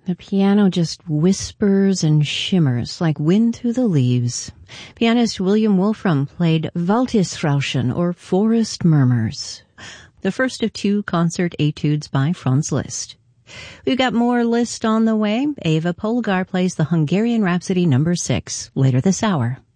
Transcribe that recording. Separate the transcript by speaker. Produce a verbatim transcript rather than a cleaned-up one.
Speaker 1: The piano just whispers and shimmers like wind through the leaves. Pianist William Wolfram played Waldesrauschen, or Forest Murmurs, the first of two concert etudes by Franz Liszt. We've got more Liszt on the way. Eva Polgar plays the Hungarian Rhapsody number six later this hour.